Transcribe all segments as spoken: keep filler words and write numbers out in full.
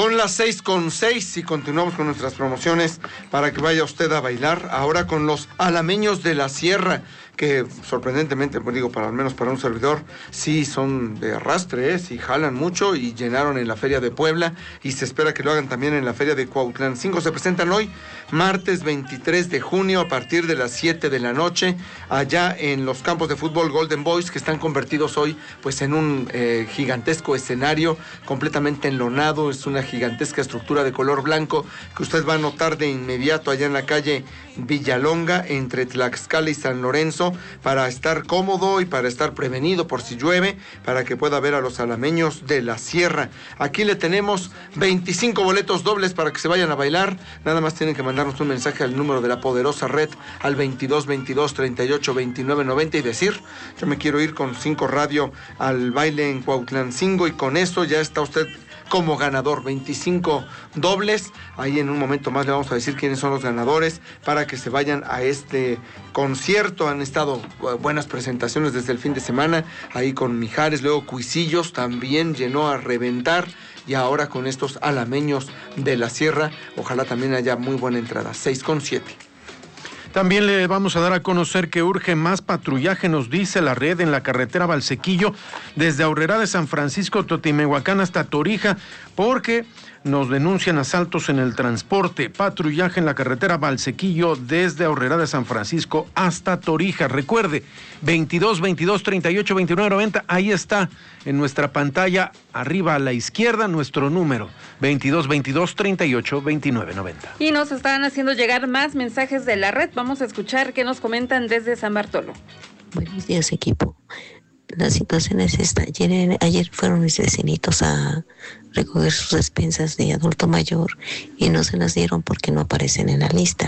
Son las seis con seis y continuamos con nuestras promociones para que vaya usted a bailar ahora con los alameños de la Sierra, que sorprendentemente, pues digo, para al menos para un servidor, sí son de arrastre, ¿eh? Sí jalan mucho y llenaron en la Feria de Puebla y se espera que lo hagan también en la Feria de Cuautlancingo. Se presentan hoy, martes veintitrés de junio, a partir de las siete de la noche, allá en los campos de fútbol Golden Boys, que están convertidos hoy pues en un eh, gigantesco escenario completamente enlonado. Es una gigantesca estructura de color blanco que usted va a notar de inmediato allá en la calle Villalonga, entre Tlaxcala y San Lorenzo, para estar cómodo y para estar prevenido por si llueve, para que pueda ver a los alameños de la Sierra. Aquí le tenemos veinticinco boletos dobles para que se vayan a bailar. Nada más tienen que mandarnos un mensaje al número de la poderosa red al veintidós veintidós treinta y ocho veintinueve noventa y decir: yo me quiero ir con cinco radio al baile en Cuautlancingo, y con eso ya está usted como ganador. Veinticinco dobles. Ahí en un momento más le vamos a decir quiénes son los ganadores para que se vayan a este concierto. Han estado buenas presentaciones desde el fin de semana, ahí con Mijares, luego Cuisillos también llenó a reventar, y ahora con estos alameños de la Sierra, ojalá también haya muy buena entrada. Seis con siete. También le vamos a dar a conocer que urge más patrullaje, nos dice la red, en la carretera Valsequillo, desde Aurrera de San Francisco, Totimehuacán hasta Torija, porque nos denuncian asaltos en el transporte. Patrullaje en la carretera Valsequillo desde Aurrera de San Francisco hasta Torija. Recuerde, veintidós veintidós treinta y ocho veintinueve noventa, ahí está en nuestra pantalla, arriba a la izquierda, nuestro número, veintidós veintidós treinta y ocho veintinueve noventa. Y nos están haciendo llegar más mensajes de la red. Vamos a escuchar qué nos comentan desde San Bartolo. Buenos días, equipo. La situación es esta. Ayer, ayer fueron mis vecinitos a recoger sus despensas de adulto mayor y no se las dieron porque no aparecen en la lista.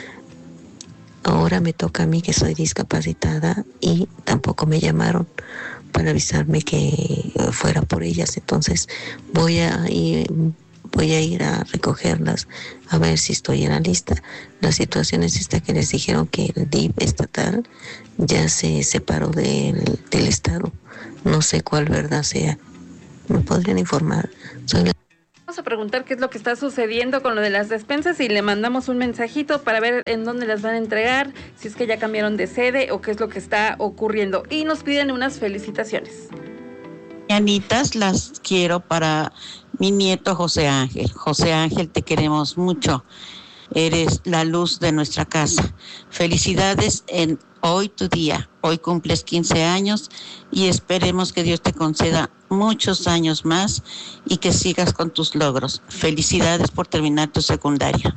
Ahora me toca a mí, que soy discapacitada, y tampoco me llamaron para avisarme que fuera por ellas. Entonces voy a ir, voy a ir a recogerlas a ver si estoy en la lista. La situación es esta, que les dijeron que el D I F estatal ya se separó del, del estado. No sé cuál verdad sea. ¿Me podrían informar? Soy la... Vamos a preguntar qué es lo que está sucediendo con lo de las despensas y le mandamos un mensajito para ver en dónde las van a entregar, si es que ya cambiaron de sede o qué es lo que está ocurriendo. Y nos piden unas felicitaciones. Mañanitas las quiero para mi nieto José Ángel. José Ángel, te queremos mucho. Eres la luz de nuestra casa. Felicidades en hoy tu día. Hoy cumples quince años y esperemos que Dios te conceda muchos años más y que sigas con tus logros. Felicidades por terminar tu secundaria.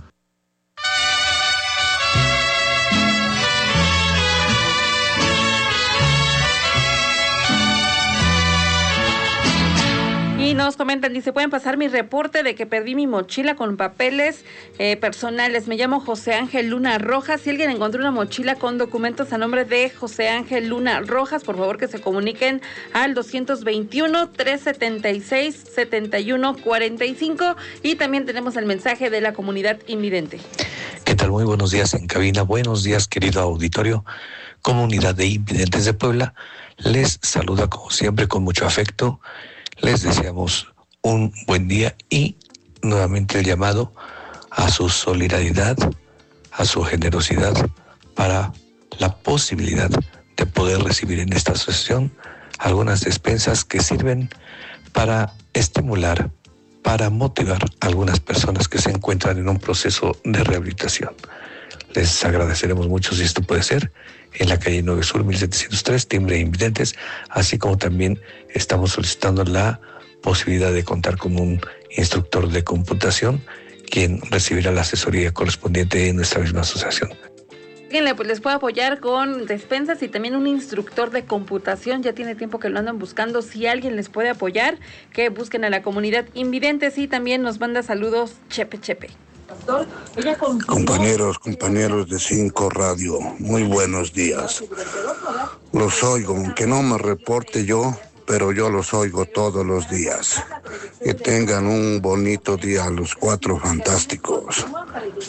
Y nos comentan, dice, pueden pasar mi reporte de que perdí mi mochila con papeles eh, personales. Me llamo José Ángel Luna Rojas. Si alguien encontró una mochila con documentos a nombre de José Ángel Luna Rojas, por favor que se comuniquen al doscientos veintiuno, trescientos setenta y seis, setenta y uno cuarenta y cinco. Y también tenemos el mensaje de la comunidad invidente. ¿Qué tal? Muy buenos días en cabina. Buenos días, querido auditorio. Comunidad de Invidentes de Puebla les saluda como siempre con mucho afecto. Les deseamos un buen día y nuevamente el llamado a su solidaridad, a su generosidad para la posibilidad de poder recibir en esta asociación algunas despensas que sirven para estimular, para motivar a algunas personas que se encuentran en un proceso de rehabilitación. Les agradeceremos mucho si esto puede ser en la calle nueve Sur, mil setecientos tres, timbre Invidentes, así como también estamos solicitando la posibilidad de contar con un instructor de computación, quien recibirá la asesoría correspondiente en nuestra misma asociación. Pues les puedo apoyar con despensas y también un instructor de computación. Ya tiene tiempo que lo andan buscando. Si alguien les puede apoyar, que busquen a la comunidad Invidentes. Y también nos manda saludos Chepe Chepe. Compañeros, compañeros de Cinco Radio, muy buenos días. Los oigo, aunque no me reporte yo, pero yo los oigo todos los días. Que tengan un bonito día los cuatro fantásticos.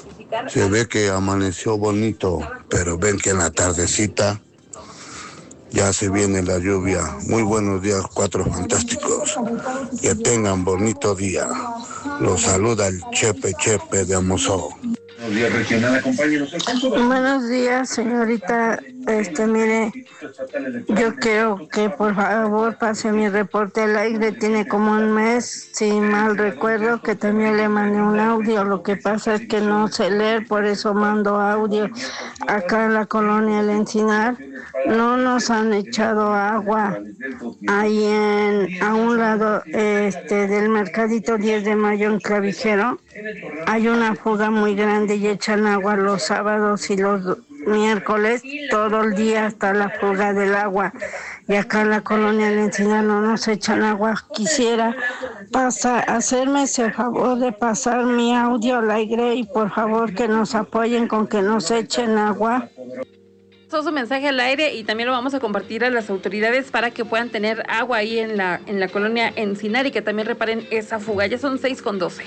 Se ve que amaneció bonito, pero ven que en la tardecita Ya se viene la lluvia. Muy buenos días, Cuatro Fantásticos. Que tengan bonito día. Los saluda el Chepe Chepe de Amozó. Buenos días, señorita. Este, mire, yo quiero que por favor pase mi reporte al aire. Tiene como un mes, si mal recuerdo, que también le mandé un audio. Lo que pasa es que no sé leer, por eso mando audio. Acá en la colonia El Encinar no nos han echado agua. Ahí en, a un lado este, del mercadito diez de mayo en Clavijero hay una fuga muy grande y echan agua los sábados y los miércoles, todo el día hasta la fuga del agua. Y acá en la colonia El Encinar no nos echan agua. Quisiera pasa, hacerme ese favor de pasar mi audio al aire y por favor que nos apoyen con que nos echen agua. Su mensaje al aire y también lo vamos a compartir a las autoridades para que puedan tener agua ahí en la en la colonia Encinar y que también reparen esa fuga. Ya son seis con doce.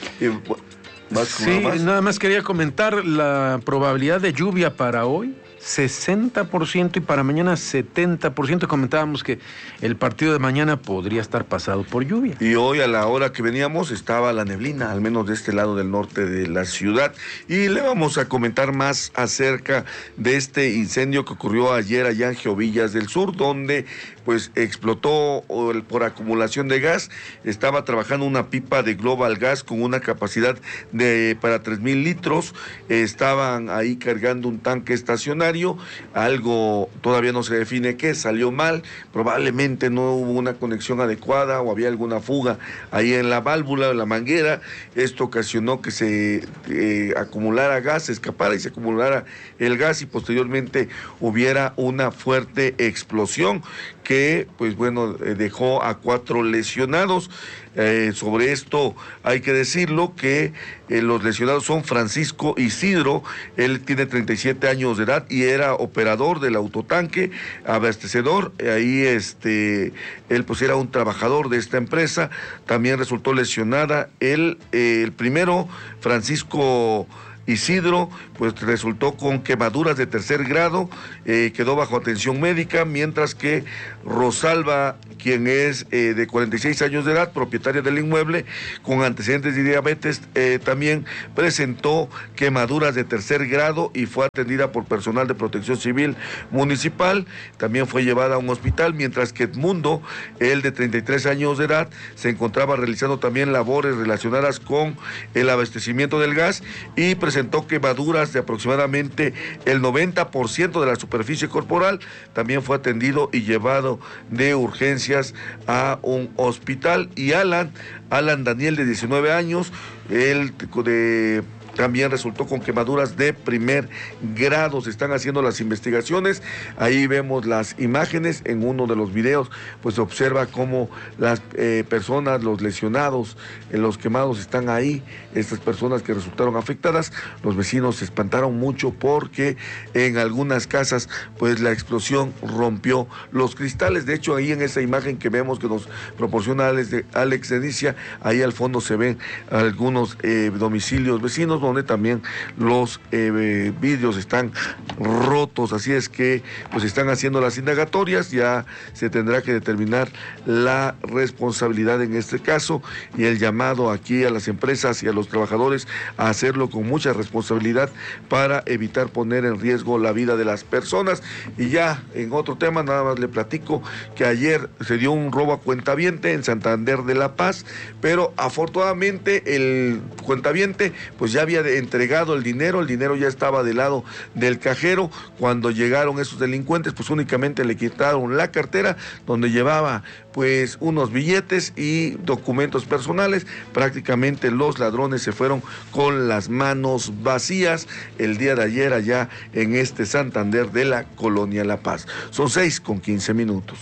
Sí, nada más quería comentar la probabilidad de lluvia para hoy, sesenta por ciento, y para mañana setenta por ciento. Comentábamos que el partido de mañana podría estar pasado por lluvia. Y hoy a la hora que veníamos estaba la neblina, al menos de este lado del norte de la ciudad. Y le vamos a comentar más acerca de este incendio que ocurrió ayer allá en Geovillas del Sur, donde pues explotó por acumulación de gas. Estaba trabajando una pipa de Global Gas con una capacidad de para tres mil litros. Estaban ahí cargando un tanque estacionario. Algo todavía no se define qué, salió mal. Probablemente no hubo una conexión adecuada o había alguna fuga ahí en la válvula, en la manguera. Esto ocasionó que se eh, acumulara gas, se escapara y se acumulara el gas y posteriormente hubiera una fuerte explosión que, pues bueno, dejó a cuatro lesionados. Eh, sobre esto hay que decirlo que eh, los lesionados son Francisco Isidro, él tiene treinta y siete años de edad y era operador del autotanque, abastecedor, ahí este, él pues era un trabajador de esta empresa. También resultó lesionada él, eh, el primero, Francisco Isidro, pues resultó con quemaduras de tercer grado, eh, quedó bajo atención médica, mientras que Rosalba, quien es eh, de cuarenta y seis años de edad, propietaria del inmueble, con antecedentes de diabetes, eh, también presentó quemaduras de tercer grado y fue atendida por personal de Protección Civil Municipal. También fue llevada a un hospital, mientras que Edmundo, él de treinta y tres años de edad, se encontraba realizando también labores relacionadas con el abastecimiento del gas y presentó presentó quemaduras de aproximadamente el noventa por ciento de la superficie corporal. También fue atendido y llevado de urgencias a un hospital. Y Alan, Alan Daniel, de diecinueve años, él de... también resultó con quemaduras de primer grado. Se están haciendo las investigaciones. Ahí vemos las imágenes. En uno de los videos pues se observa cómo las eh, personas, los lesionados, eh, los quemados están ahí. Estas personas que resultaron afectadas, los vecinos se espantaron mucho porque en algunas casas pues la explosión rompió los cristales. De hecho, ahí en esa imagen que vemos que nos proporciona Alex, de, Alex Denicia, ahí al fondo se ven algunos eh, domicilios vecinos donde también los eh, vidrios están rotos. Así es que pues están haciendo las indagatorias. Ya se tendrá que determinar la responsabilidad en este caso y el llamado aquí a las empresas y a los trabajadores a hacerlo con mucha responsabilidad para evitar poner en riesgo la vida de las personas. Y ya en otro tema, nada más le platico que ayer se dio un robo a cuentaviente en Santander de La Paz, pero afortunadamente el cuentaviente pues ya había entregado el dinero, el dinero ya estaba del lado del cajero. Cuando llegaron esos delincuentes, pues únicamente le quitaron la cartera donde llevaba pues unos billetes y documentos personales. Prácticamente los ladrones se fueron con las manos vacías el día de ayer allá en este Santander de la Colonia La Paz. Son seis con quince minutos.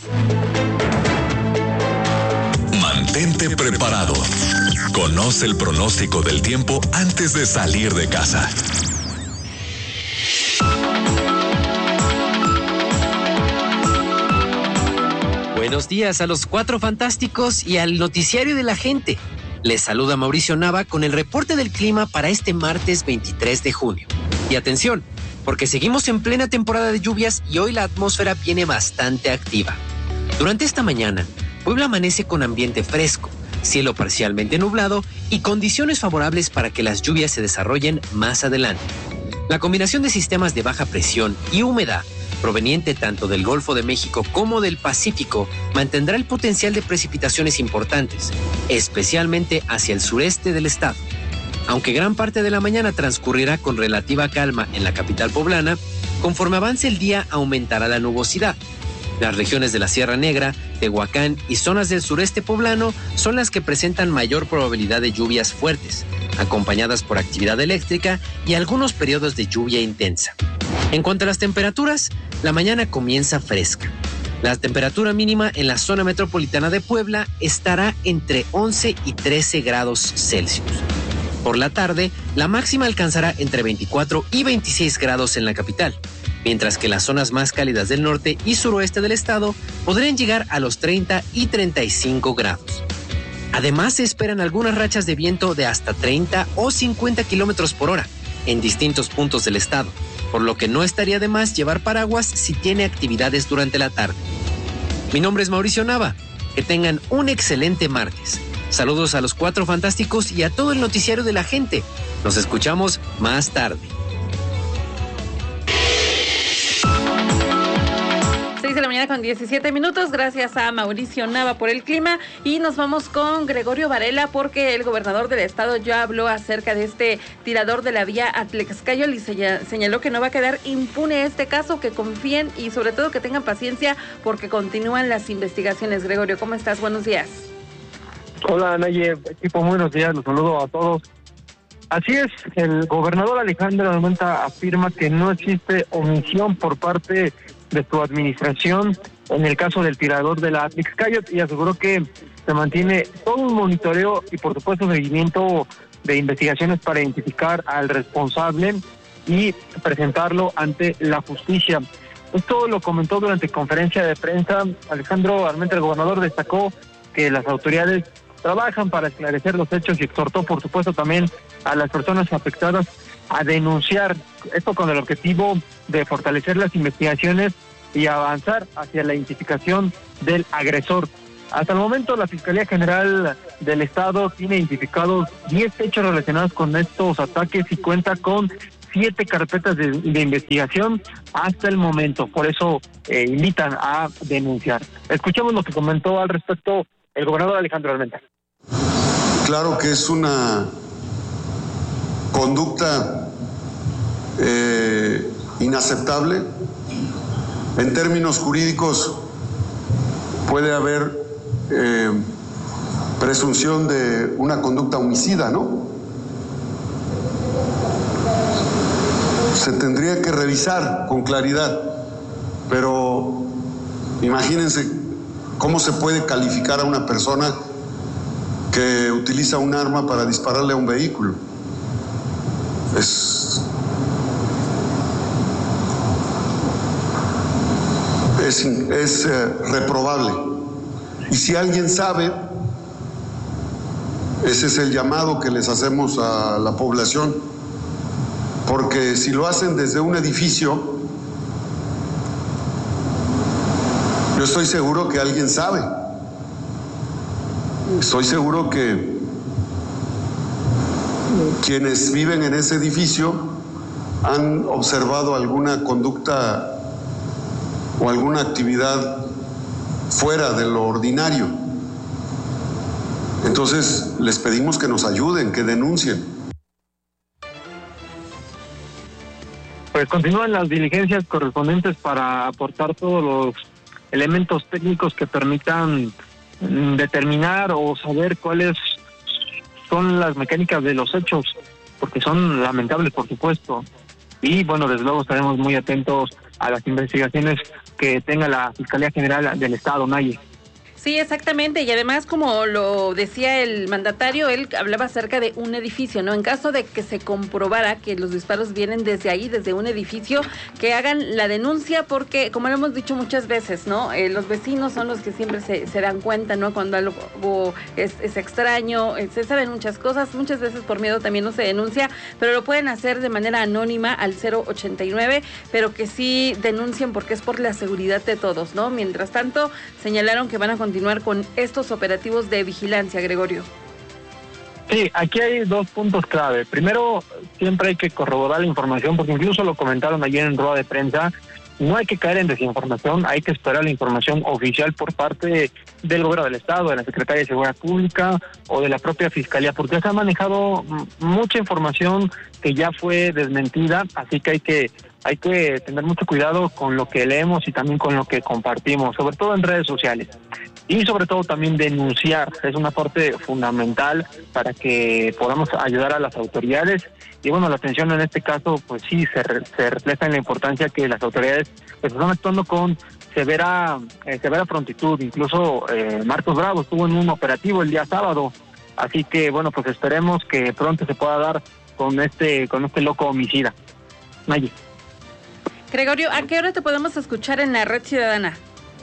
Mantente preparado. Conoce el pronóstico del tiempo antes de salir de casa. Buenos días a los Cuatro Fantásticos y al noticiario de la gente. Les saluda Mauricio Nava con el reporte del clima para este martes veintitrés de junio. Y atención, porque seguimos en plena temporada de lluvias y hoy la atmósfera viene bastante activa. Durante esta mañana, Puebla amanece con ambiente fresco, cielo parcialmente nublado y condiciones favorables para que las lluvias se desarrollen más adelante. La combinación de sistemas de baja presión y humedad, proveniente tanto del Golfo de México como del Pacífico, mantendrá el potencial de precipitaciones importantes, especialmente hacia el sureste del estado. Aunque gran parte de la mañana transcurrirá con relativa calma en la capital poblana, conforme avance el día aumentará la nubosidad. Las regiones de la Sierra Negra, Tehuacán y zonas del sureste poblano son las que presentan mayor probabilidad de lluvias fuertes, acompañadas por actividad eléctrica y algunos periodos de lluvia intensa. En cuanto a las temperaturas, la mañana comienza fresca. La temperatura mínima en la zona metropolitana de Puebla estará entre once y trece grados Celsius. Por la tarde, la máxima alcanzará entre veinticuatro y veintiséis grados en la capital, mientras que las zonas más cálidas del norte y suroeste del estado podrían llegar a los treinta y treinta y cinco grados. Además, se esperan algunas rachas de viento de hasta treinta o cincuenta kilómetros por hora en distintos puntos del estado, por lo que no estaría de más llevar paraguas si tiene actividades durante la tarde. Mi nombre es Mauricio Nava. Que tengan un excelente martes. Saludos a los Cuatro Fantásticos y a todo el noticiario de la gente. Nos escuchamos más tarde. seis de la mañana con diecisiete minutos, gracias a Mauricio Nava por el clima, y nos vamos con Gregorio Varela porque el gobernador del estado ya habló acerca de este tirador de la vía Atlixcáyotl y señaló que no va a quedar impune este caso, que confíen y sobre todo que tengan paciencia porque continúan las investigaciones. Gregorio, ¿cómo estás? Buenos días. Hola, Naye, equipo, buenos días, los saludo a todos. Así es, el gobernador Alejandro Armenta afirma que no existe omisión por parte de su administración en el caso del tirador de la Atlixcáyotl y aseguró que se mantiene todo un monitoreo y por supuesto seguimiento de investigaciones para identificar al responsable y presentarlo ante la justicia. Esto lo comentó durante conferencia de prensa. Alejandro Armenta, el gobernador, destacó que las autoridades trabajan para esclarecer los hechos y exhortó por supuesto también a las personas afectadas a denunciar, esto con el objetivo de fortalecer las investigaciones y avanzar hacia la identificación del agresor. Hasta el momento, la Fiscalía General del Estado tiene identificados diez hechos relacionados con estos ataques y cuenta con siete carpetas de, de investigación hasta el momento. Por eso eh, invitan a denunciar. Escuchemos lo que comentó al respecto el gobernador Alejandro Armenta. Claro que es una conducta eh, inaceptable. En términos jurídicos puede haber eh, presunción de una conducta homicida, ¿no? Se tendría que revisar con claridad, pero imagínense cómo se puede calificar a una persona que utiliza un arma para dispararle a un vehículo. Es, es, es eh, reprobable. Y si alguien sabe, ese es el llamado que les hacemos a la población, porque si lo hacen desde un edificio, yo estoy seguro que alguien sabe. Estoy seguro que quienes viven en ese edificio han observado alguna conducta o alguna actividad fuera de lo ordinario. Entonces, les pedimos que nos ayuden, que denuncien. Pues continúan las diligencias correspondientes para aportar todos los elementos técnicos que permitan determinar o saber cuáles son las mecánicas de los hechos, porque son lamentables, por supuesto. Y bueno, desde luego estaremos muy atentos a las investigaciones que tenga la Fiscalía General del Estado, Naye. Sí, exactamente, y además, como lo decía el mandatario, él hablaba acerca de un edificio, ¿no? En caso de que se comprobara que los disparos vienen desde ahí, desde un edificio, que hagan la denuncia, porque, como lo hemos dicho muchas veces, ¿no? Eh, los vecinos son los que siempre se, se dan cuenta, ¿no? Cuando algo es, es extraño, eh, se saben muchas cosas, muchas veces por miedo también no se denuncia, pero lo pueden hacer de manera anónima al cero ochenta y nueve, pero que sí denuncien porque es por la seguridad de todos, ¿no? Mientras tanto, señalaron que van a continuar continuar con estos operativos de vigilancia, Gregorio. Sí, aquí hay dos puntos clave. Primero, siempre hay que corroborar la información, porque incluso lo comentaron ayer en rueda de prensa, no hay que caer en desinformación, hay que esperar la información oficial por parte del gobierno del Estado, de la Secretaría de Seguridad Pública o de la propia Fiscalía, porque se ha manejado mucha información que ya fue desmentida, así que hay que hay que tener mucho cuidado con lo que leemos y también con lo que compartimos, sobre todo en redes sociales. Y sobre todo también denunciar, es una parte fundamental para que podamos ayudar a las autoridades. Y bueno, la atención en este caso, pues sí, se, re, se refleja en la importancia que las autoridades pues, están actuando con severa eh, severa prontitud. Incluso eh, Marcos Bravo estuvo en un operativo el día sábado. Así que bueno, pues esperemos que pronto se pueda dar con este con este loco homicida. Nayi. Gregorio, ¿a qué hora te podemos escuchar en la Red Ciudadana?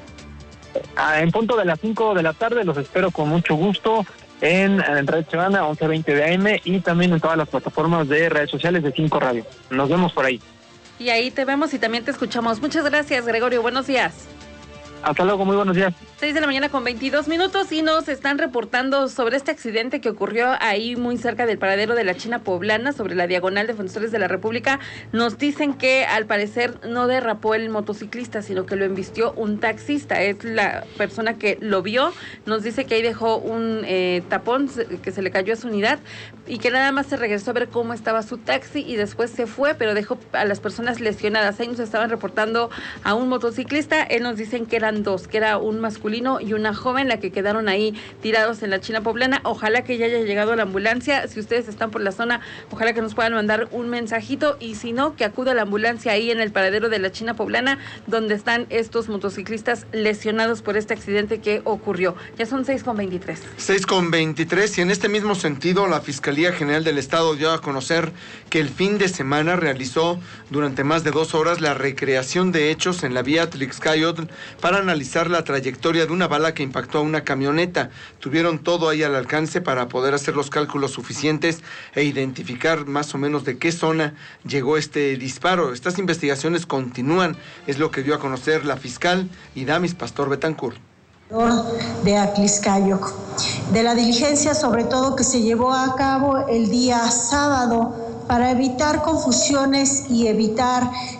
En punto de las cinco de la tarde los espero con mucho gusto en, en Red Ciudadana once veinte de A M y también en todas las plataformas de redes sociales de cinco Radio. Nos vemos por ahí. Y ahí te vemos y también te escuchamos. Muchas gracias, Gregorio. Buenos días. Hasta luego, muy buenos días. seis de la mañana con veintidós minutos y nos están reportando sobre este accidente que ocurrió ahí muy cerca del paradero de la China Poblana, sobre la diagonal de Defensores de la República. Nos dicen que al parecer no derrapó el motociclista, sino que lo embistió un taxista. Es la persona que lo vio. Nos dice que ahí dejó un eh, tapón que se le cayó a su unidad y que nada más se regresó a ver cómo estaba su taxi y después se fue, pero dejó a las personas lesionadas. Ahí nos estaban reportando a un motociclista. Él nos dicen que eran dos, que era un masculino y una joven, la que quedaron ahí tirados en la China Poblana. Ojalá que ya haya llegado la ambulancia. Si ustedes están por la zona, ojalá que nos puedan mandar un mensajito, y si no, que acuda la ambulancia ahí en el paradero de la China Poblana, donde están estos motociclistas lesionados por este accidente que ocurrió. Ya son seis con veintitrés. seis con veintitrés, y en este mismo sentido, la Fiscalía General del Estado dio a conocer que el fin de semana realizó durante más de dos horas la recreación de hechos en la vía Tlixcayotl para analizar la trayectoria de una bala que impactó a una camioneta. Tuvieron todo ahí al alcance para poder hacer los cálculos suficientes e identificar más o menos de qué zona llegó este disparo. Estas investigaciones continúan, es lo que dio a conocer la fiscal Idamis Pastor Betancourt. De Atlixcayoc, de la diligencia sobre todo que se llevó a cabo el día sábado para evitar confusiones y evitar